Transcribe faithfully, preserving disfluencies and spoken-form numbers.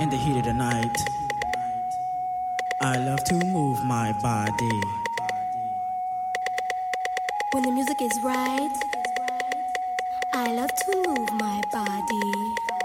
in the heat of the night. I love to move my body. When the music is right, I love to move my body.